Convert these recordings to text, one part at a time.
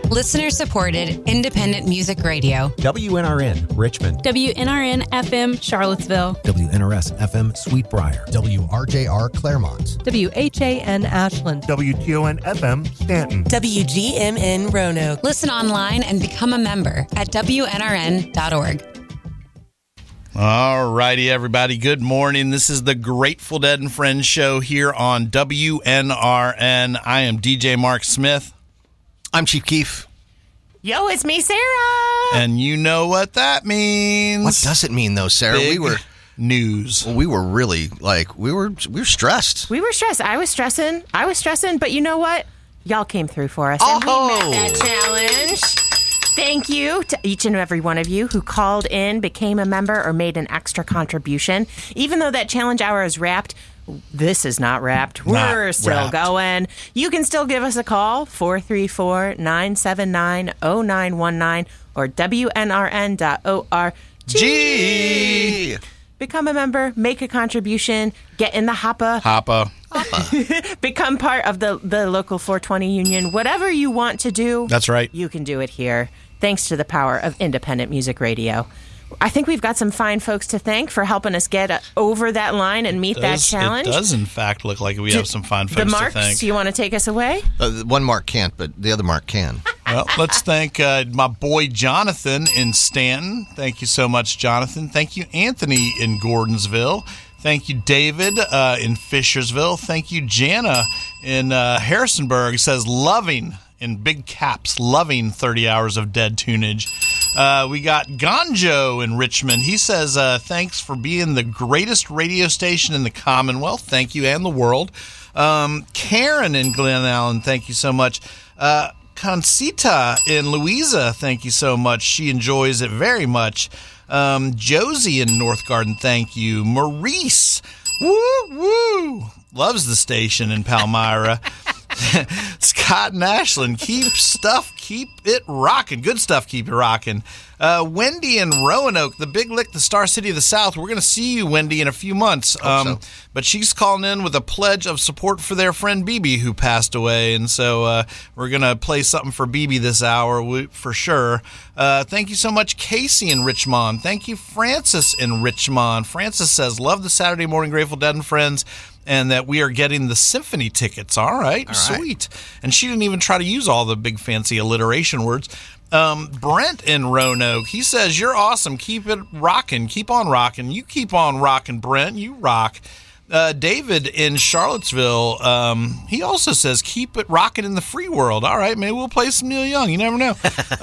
Listener-supported, independent music radio. WNRN, Richmond. WNRN FM, Charlottesville. WNRS FM, Sweetbriar. WRJR, Claremont. WHAN, Ashland. WTON FM, Stanton. WGMN, Roanoke. Listen online and become a member at WNRN.org. All righty, everybody. Good morning. This is the Grateful Dead and Friends show here on WNRN. I am DJ Mark Smith. I'm Chief Keef. Yo, it's me, Sarah. And you know what that means. What does it mean, though, Sarah? Big news. We were really, we were stressed. We were stressed. I was stressing, but you know what? Y'all came through for us, and we met that challenge. Thank you to each and every one of you who called in, became a member, or made an extra contribution. Even though that challenge hour is wrapped, this is not wrapped. We're still going. You can still give us a call, 434-979-0919 or WNRN.org. Become a member, make a contribution, get in the hoppa. Become part of the local 420 union. Whatever you want to do, that's right. You can do it here, thanks to the power of independent music radio. I think we've got some fine folks to thank for helping us get over that line and meet that challenge. It does, in fact, look like we have some fine folks to thank. The Marks, you want to take us away? One Mark can't, but the other Mark can. Well, let's thank my boy Jonathan in Stanton. Thank you so much, Jonathan. Thank you, Anthony in Gordonsville. Thank you, David in Fishersville. Thank you, Jana in Harrisonburg. It says loving, in big caps, loving 30 hours of dead tunage. We got Gonjo in Richmond. He says, thanks for being the greatest radio station in the Commonwealth. Thank you, and the world. Karen in Glen Allen, thank you so much. Concita in Louisa, thank you so much. She enjoys it very much. Josie in North Garden, thank you. Maurice, woo, loves the station in Palmyra. Scott and Ashland, keep it rocking. Good stuff, keep it rocking. Wendy in Roanoke, the Big Lick, the Star City of the South. We're going to see you, Wendy, in a few months. But she's calling in with a pledge of support for their friend BB, who passed away. And so we're going to play something for BB this hour for sure. Thank you so much, Casey in Richmond. Thank you, Francis in Richmond. Francis says, love the Saturday Morning Grateful Dead and Friends, and that we are getting the symphony tickets. All right, sweet. And she didn't even try to use all the big fancy alliteration words. Brent in Roanoke, he says, you're awesome. Keep it rocking. Keep on rocking. You keep on rocking, Brent. You rock. David in Charlottesville, he also says, keep it rocking in the free world. All right, maybe we'll play some Neil Young. You never know.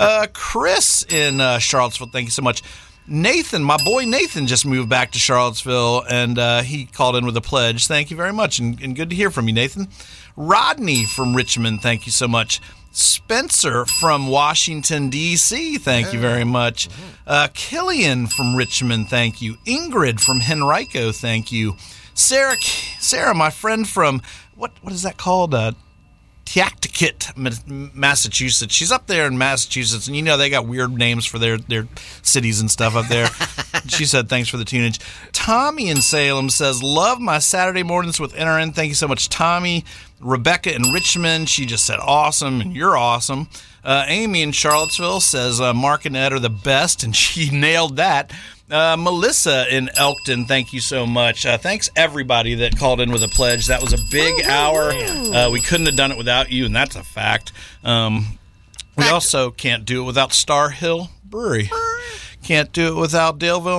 Chris in Charlottesville, thank you so much. Nathan, my boy Nathan, just moved back to Charlottesville, and he called in with a pledge. Thank you very much, and good to hear from you, Nathan. Rodney from Richmond, thank you so much. Spencer from Washington, D.C., thank you very much. Killian from Richmond, thank you. Ingrid from Henrico, thank you. Sarah, my friend from, what is that called? Teacticut, Massachusetts. She's up there in Massachusetts, and you know they got weird names for their cities and stuff up there. She said, thanks for the tunage. Tommy in Salem says, love my Saturday mornings with NRN. Thank you so much, Tommy. Rebecca in Richmond, she just said, awesome, and you're awesome. Amy in Charlottesville says, Mark and Ed are the best, and she nailed that. Melissa in Elkton, thank you so much. Thanks, everybody that called in with a pledge. That was a big hour. We couldn't have done it without you, and that's a fact. We also can't do it without Star Hill Brewery. Can't do it without Daleville